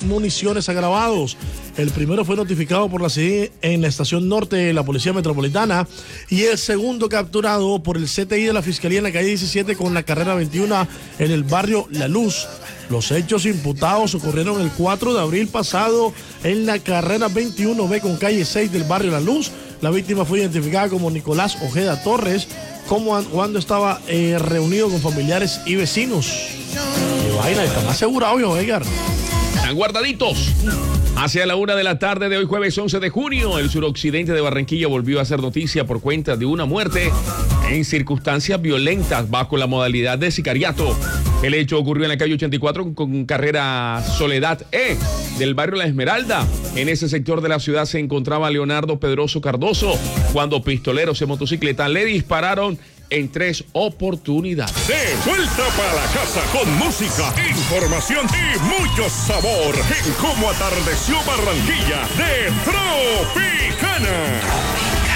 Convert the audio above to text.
municiones agravados. El primero fue notificado por la CIDI en la estación norte de la Policía Metropolitana y el segundo capturado por el CTI de la Fiscalía en la calle 17 con la carrera 21 en el barrio La Luz. Los hechos imputados ocurrieron el 4 de abril pasado en la carrera 21B con calle 6 del barrio La Luz. La víctima fue identificada como Nicolás Ojeda Torres, cuando estaba reunido con familiares y vecinos. Qué vaina, está más asegurado, yo, Edgar. Están guardaditos. Hacia la 1 de la tarde de hoy, jueves 11 de junio, el suroccidente de Barranquilla volvió a hacer noticia por cuenta de una muerte en circunstancias violentas bajo la modalidad de sicariato. El hecho ocurrió en la calle 84 con carrera Soledad E del barrio La Esmeralda. En ese sector de la ciudad se encontraba Leonardo Pedroso Cardoso cuando pistoleros en motocicleta le dispararon en 3 oportunidades. De vuelta para la casa con música, información y mucho sabor en Cómo Atardeció Barranquilla de Tropi.